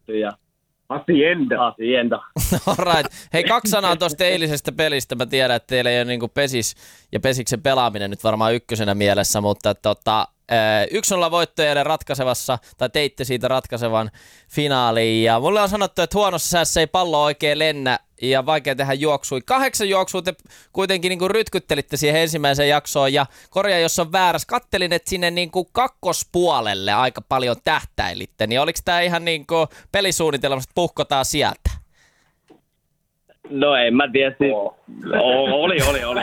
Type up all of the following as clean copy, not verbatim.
vedetty ja Hacienda. Alright. Hei, 2 sanaa tuosta eilisestä pelistä. Mä tiedän, että teillä ei ole niinku Pesiksen pelaaminen nyt varmaan ykkösenä mielessä, mutta 1-0 voittojen ratkaisevassa, tai teitte siitä ratkaisevan finaaliin. Ja mulle on sanottu, että huonossa säässä ei pallo oikein lennä ja vaikea tehdä juoksui. 8 juoksua te kuitenkin niinku rytkyttelitte siihen ensimmäiseen jaksoon ja korjaa, jos on väärässä. Kattelin, että sinne niinku kakkospuolelle aika paljon tähtäilitte. Niin oliko tää ihan niinku pelisuunnitelmasta puhkotaan sieltä? No en mä tiedä, siis oli.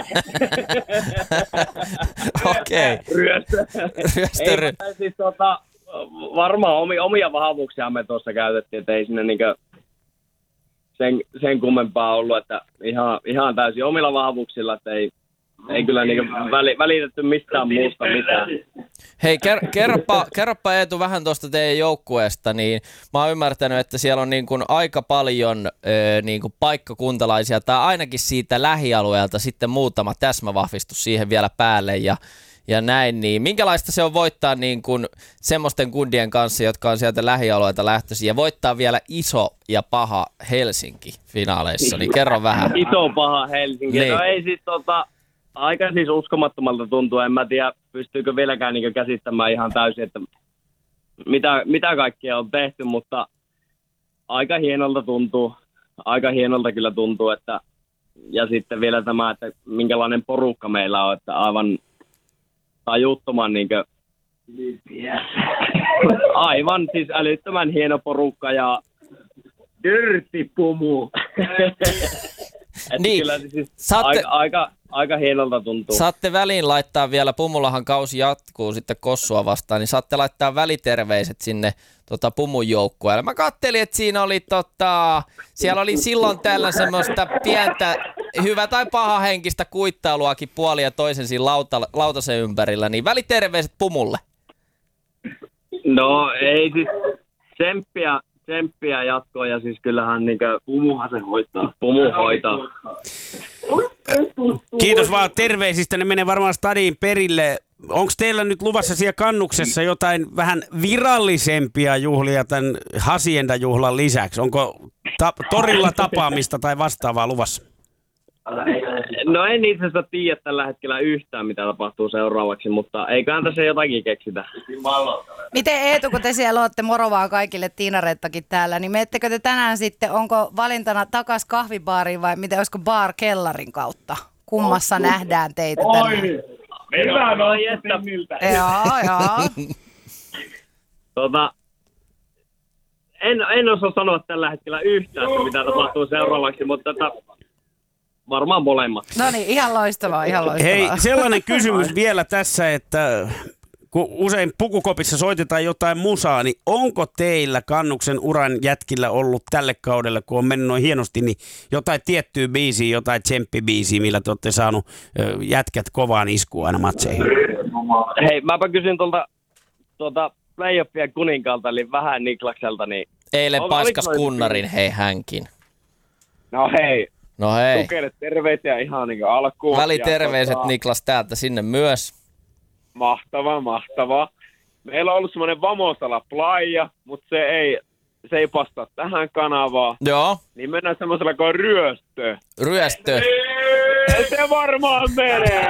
Okei. Ryöstö. Ryöstö. Siis varmaan omia vahvuuksia me tuossa käytettiin, että ei sinne niinkö sen kummempaa ollut, että ihan täysin omilla vahvuuksilla, että ei kyllä niinkö välitetty mistään muusta mitään. Hei, kerropa Eetu vähän tuosta teidän joukkueesta, niin mä oon ymmärtänyt, että siellä on niin kuin aika paljon niin kuin paikkakuntalaisia, tai ainakin siitä lähialueelta sitten muutama täsmävahvistus siihen vielä päälle ja näin, niin minkälaista se on voittaa niin kuin semmoisten kundien kanssa, jotka on sieltä lähialueelta lähtöisiä, ja voittaa vielä iso ja paha Helsinki finaaleissa, niin kerro vähän. Iso paha Helsinki, niin. No ei siis aika siis uskomattomalta tuntuu, en mä tiedä pystyykö vieläkään niin käsittämään ihan täysin, että mitä kaikkea on tehty, mutta aika hienolta kyllä tuntuu, että ja sitten vielä tämä, että minkälainen porukka meillä on, että aivan tajuttoman niinkö aivan siis älyttömän hieno porukka ja Dirty Pumu. Niin, kyllä siis aika hienolta tuntuu. Saatte väliin laittaa vielä, Pumulahan kausi jatkuu sitten Kossua vastaan, niin saatte laittaa väliterveiset sinne Pumun joukkueelle. Mä kattelin, että siinä oli siellä oli silloin tällä semmoista pientä hyvä tai paha henkistä kuittailuakin puoli ja toisen siinä lautasen ympärillä, niin väliterveiset Pumulle. No ei siis tsemppiä jatkoa ja siis kyllähän niinkö Pumuhan se hoitaa. Pumu hoitaa. Kiitos vaan terveisistä, ne menee varmaan stadiin perille. Onko teillä nyt luvassa siellä Kannuksessa jotain vähän virallisempia juhlia tämän Hacienda-juhlan lisäksi? Onko torilla tapaamista tai vastaavaa luvassa? No en itse asiassa tiedä tällä hetkellä yhtään, mitä tapahtuu seuraavaksi, mutta eiköhän tässä jotakin keksitä. Miten Eetu, kun te siellä olette, moro vaan kaikille, Tiina-Reettakin täällä, niin menettekö te tänään sitten, onko valintana takas kahvibaariin vai miten, olisiko bar kellarin kautta? Kummassa nähdään teitä tänään? Hyvä noin, Joo. En osaa sanoa tällä hetkellä yhtään, että mitä tapahtuu seuraavaksi, mutta varmaan molemmat. No niin, ihan loistavaa. Hei, sellainen kysymys vielä tässä, että kun usein pukukopissa soitetaan jotain musaa, niin onko teillä Kannuksen uran jätkillä ollut tälle kaudelle, kun on mennyt noin hienosti, niin jotain tiettyä biisiä, jotain tsemppibiisiä, millä te olette saanut jätkät kovaan iskuun aina matseihin? Hei, mäpä kysyn tuolta playoffien kuninkaalta, eli vähän Niklakselta, niin... Eilen paiskas kunnarin, hei hänkin. No hei. Tukeille terveisiä ihan niin kuin alkuun. Väliterveiset Niklas täältä sinne myös. Mahtavaa. Meillä on ollut semmoinen Vamosala playa, mutta se ei pastaa tähän kanavaan. Joo. Niin mennään semmoisella kuin ryöstö. Ryöstö. Se varmaan menee.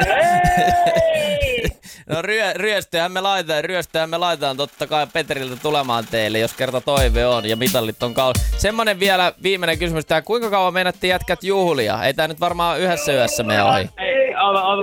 No ryöstöhän me laitetaan totta kai Petriltä tulemaan teille, jos kerta toive on ja mitallit on Semmonen vielä viimeinen kysymys tähän, kuinka kauan meinaatte jätkät juhlia? Ei tää nyt varmaan yhdessä yössä mene ohi. Ei,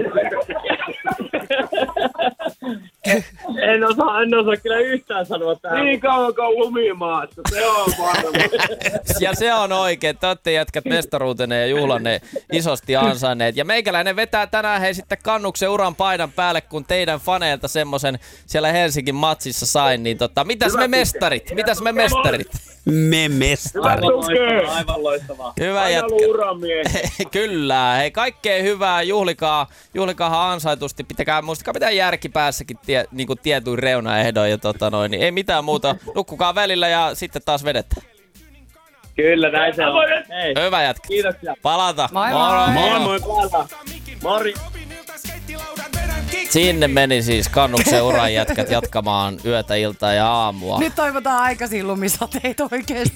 En osaa kyllä yhtään sanoa tähän. Niin kauan kuin lumimaassa, se on varma. Ja se on oikein, te olette jätkät mestaruutenne ja juhlanne isosti ansainneet. Ja meikäläinen vetää tänään hei sitten Kannuksen uran paidan päälle, kun teidän faneilta semmosen siellä Helsingin matsissa sain. Niin mitäs me mestarit? Me mestarit. Aivan loistavaa. Hyvä jätkä. Kyllä. Hei, kaikkea hyvää. Juhlikaahan ansaitusti. Muistakaa pitää järki päässäkin niinku tietyin reunaehdoin. Ja niin ei mitään muuta. Nukkukaa välillä ja sitten taas vedetään. Kyllä, näin se on. Hei. Hyvä jätkä. Kiitoksia. Palata. Moi. Mori. Sinne meni siis Kannuksen uran jätkät jatkamaan yötä, iltaa ja aamua. Nyt toivotaan aikaisin lumisateita oikeesti.